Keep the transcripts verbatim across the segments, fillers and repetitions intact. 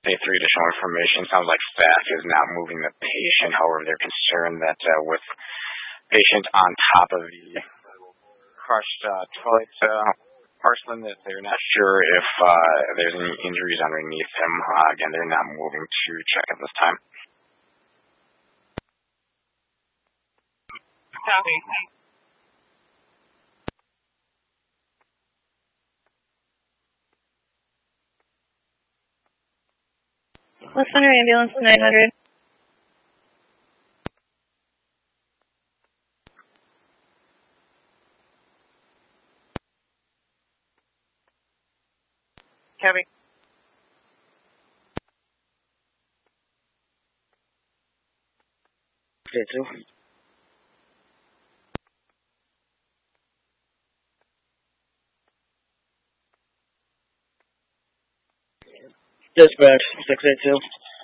Day three, additional information. Sounds like staff is not moving the patient. However, they're concerned that uh, with patient on top of the crushed uh, toilet uh, porcelain, that they're not sure if uh, there's any injuries underneath him. Uh, again, they're not moving to check at this time. Copy. West Center Ambulance nine hundred. Copy. Okay, two. Dispatch, six eight two.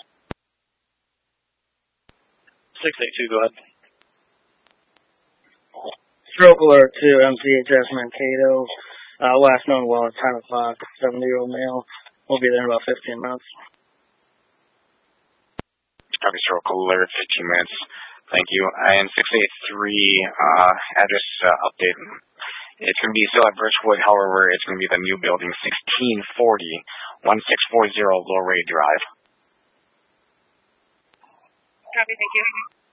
six eight two, go ahead. Stroke alert to M C H S Mankato. Uh, last known well at ten o'clock. seventy-year-old male. We'll be there in about fifteen minutes. Copy, stroke alert, fifteen minutes. Thank you. And six eight three, uh, address uh, update. It's going to be still at Birchwood, however, it's going to be the new building, sixteen forty, sixteen forty Loray Drive. Copy, thank you.